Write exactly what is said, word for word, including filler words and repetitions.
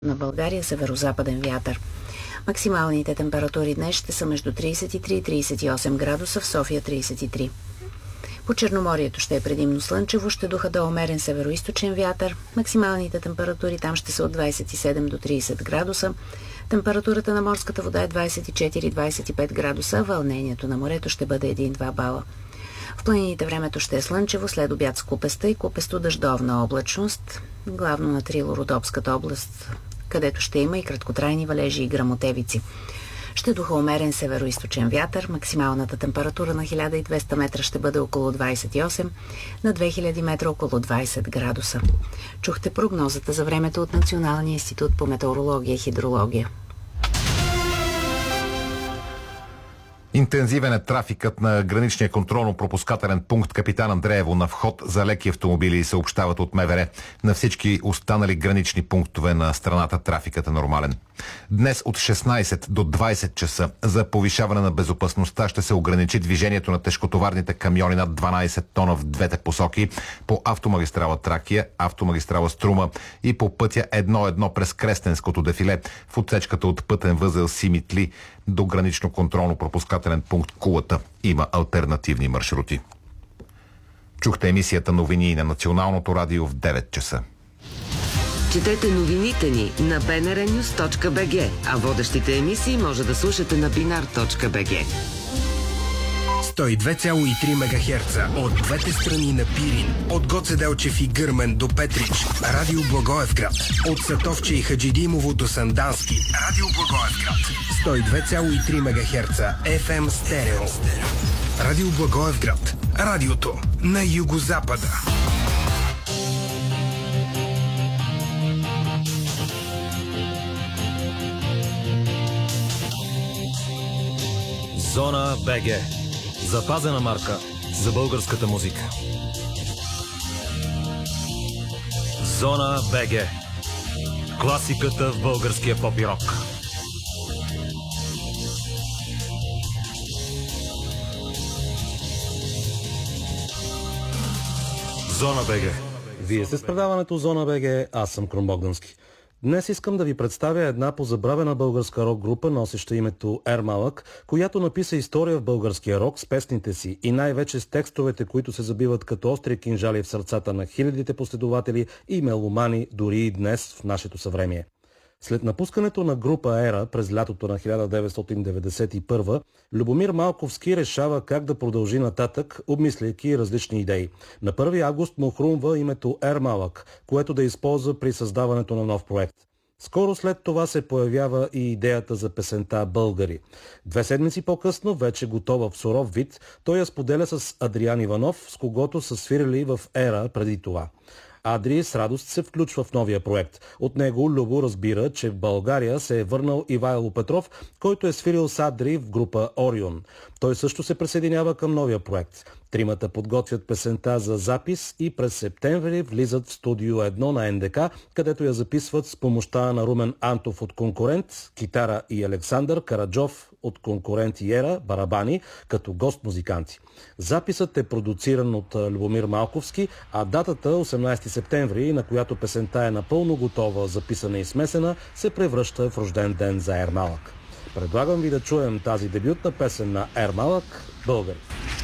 на България северо-западен вятър. Максималните температури днес ще са между тридесет и три и тридесет и осем градуса, в София тридесет и три. По Черноморието ще е предимно слънчево, ще духа до умерен североизточен вятър. Максималните температури там ще са от двадесет и седем до тридесет градуса. Температурата на морската вода е двадесет и четири до двадесет и пет градуса, вълнението на морето ще бъде един-два бала. В планините времето ще е слънчево, след обяд с купеста и купесто дъждовна облачност, главно на Трило-Родопската област, където ще има и краткотрайни валежи и гръмотевици. Ще духа умерен североизточен вятър, максималната температура на хиляда и двеста метра ще бъде около двадесет и осем, на две хиляди метра около двадесет градуса. Чухте прогнозата за времето от Националния институт по метеорология и хидрология. Интензивен е трафикът на граничния контролно-пропускателен пункт Капитан Андреево на вход за леки автомобили, съобщават от МВР. На всички останали гранични пунктове на страната трафикът е нормален. Днес от шестнадесет до двадесет часа за повишаване на безопасността ще се ограничи движението на тежкотоварните камиони над дванадесет тона в двете посоки по автомагистрала Тракия, автомагистрала Струма и по пътя едно едно през Крестенското дефиле в отсечката от пътен възел Симитли до гранично контролно-пропускателен пункт Кулата. Има алтернативни маршрути. Чухте емисията новини на Националното радио в девет часа. Четете новините ни на би ен ар нюс точка би джи, а водещите емисии може да слушате на бинар точка би джи. сто и две цяло и три мегахерца от двете страни на Пирин, от Гоце Делчев и Гърмен до Петрич, Радио Благоевград, от Сатовче и Хаджидимово до Сандански, Радио Благоевград, сто и две цяло и три мегахерца еф ем стерео. Радио Благоевград, радиото на югозапада. Зона БГ. Запазена марка за българската музика. Зона БГ. Класиката в българския поп и рок. Зона БГ. Вие сте с предаването Зона БГ, аз съм Крум Богдански. Днес искам да ви представя една позабравена българска рок-група, носеща името Ермалък, която написа история в българския рок с песните си и най-вече с текстовете, които се забиват като остри кинжали в сърцата на хилядите последователи и меломани дори и днес в нашето съвремие. След напускането на група Ера през лятото на хиляда деветстотин деветдесет и първа, Любомир Малковски решава как да продължи нататък, обмисляйки различни идеи. На първи август му хрумва името Ермалък, което да използва при създаването на нов проект. Скоро след това се появява и идеята за песента «Българи». Две седмици по-късно, вече готова в суров вид, той я споделя с Адриан Иванов, с когото са свирили в Ера преди това. Адри с радост се включва в новия проект. От него Любо разбира, че в България се е върнал Ивайло Петров, който е свирил с Адри в група Орион. Той също се присъединява към новия проект. Тримата подготвят песента за запис и през септември влизат в студио едно на ен де ка, където я записват с помощта на Румен Антов от Конкурент, китара, и Александър Караджов от Конкурент и Ера, барабани, като гост-музиканти. Записът е продуциран от Любомир Малковски, а датата осемнадесети септември, на която песента е напълно готова, записана и смесена, се превръща в рожден ден за Ермалък. Предлагам ви да чуем тази дебютна песен на Ермалък «Българи».